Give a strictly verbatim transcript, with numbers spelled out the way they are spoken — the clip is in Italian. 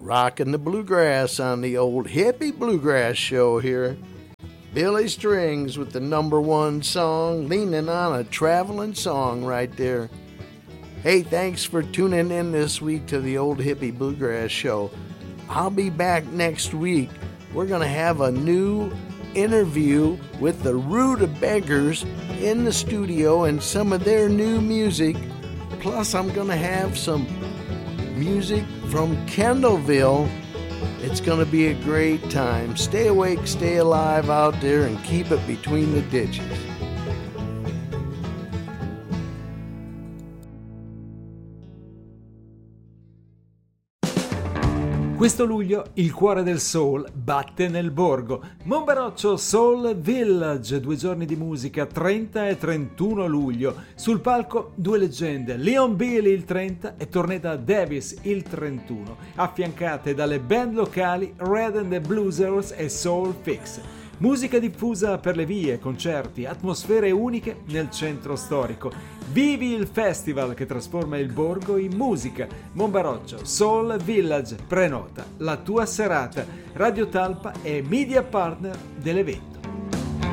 rocking the bluegrass on the old hippie bluegrass show here. Billy Strings with the number one song, leaning on a traveling song right there. Hey, thanks for tuning in this week to the old hippie bluegrass show. I'll be back next week. We're going to have a new interview with the Rutabaggers in the studio and some of their new music. Plus, I'm going to have some music from Kendallville. It's going to be a great time. Stay awake, stay alive out there, and keep it between the ditches. Questo luglio il cuore del soul batte nel borgo. Monbaroccio Soul Village, due giorni di musica, trenta e trentuno luglio. Sul palco due leggende, Leon Billy il trenta e Tornetta Davis il trentuno, affiancate dalle band locali Red and the Bluesers e Soul Fix. Musica diffusa per le vie, concerti, atmosfere uniche nel centro storico. Vivi il festival che trasforma il borgo in musica. Monbaroccio Soul Village, prenota la tua serata. Radio Talpa è media partner dell'evento.